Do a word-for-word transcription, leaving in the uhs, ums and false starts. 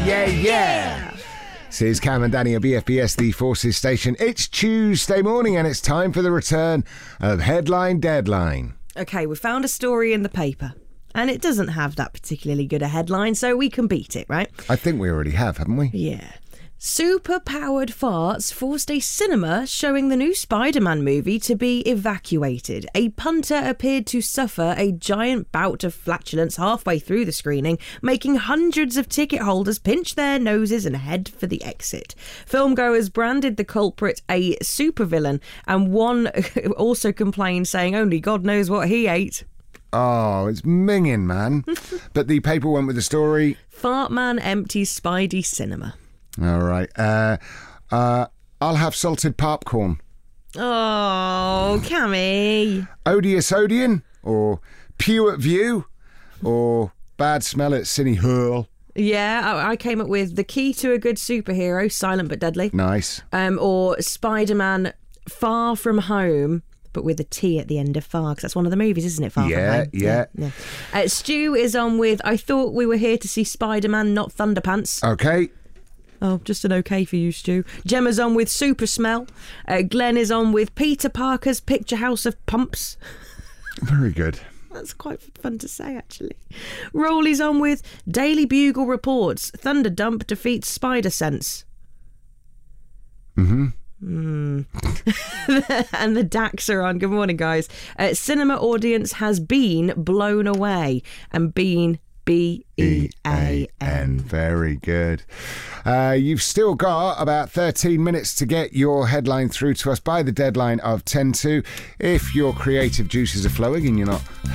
yeah, yeah. This is Cam and Danny at B F B S, the Forces Station. It's Tuesday morning and it's time for the return of Headline Deadline. Okay, we found a story in the paper and it doesn't have that particularly good a headline, so we can beat it, right? I think we already have, haven't we? Yeah. Super-powered farts forced a cinema showing the new Spider-Man movie to be evacuated. A punter appeared to suffer a giant bout of flatulence halfway through the screening, making hundreds of ticket holders pinch their noses and head for the exit. Filmgoers branded the culprit a supervillain, and one also complained, saying only God knows what he ate. Oh, it's minging, man. But the paper went with the story. Fartman empties Spidey cinema. All right. Uh, uh, I'll have salted popcorn. Oh, Cammy. Odious Odeon, or Pew at View, or Bad Smell at Cine Hurl. Yeah, I, I came up with The Key to a Good Superhero, Silent but Deadly. Nice. Um, or Spider-Man Far From Home, but with a T at the end of far, because that's one of the movies, isn't it? Far Yeah, From Home. yeah. yeah. yeah. Uh, Stu is on with I Thought We Were Here to See Spider-Man, Not Thunderpants. Okay. Oh, just an okay for you, Stu. Gemma's on with Super Smell. Uh, Glenn is on with Peter Parker's Picture House of Pumps. Very good. That's quite fun to say, actually. Rowley's on with Daily Bugle reports Thunder Dump defeats Spider Sense. Mm-hmm. Mm. And the D A Cs are on. Good morning, guys. Uh, cinema audience has been blown away and been B E A N. Very good. Uh, you've still got about thirteen minutes to get your headline through to us by the deadline of ten to. If your creative juices are flowing and you're not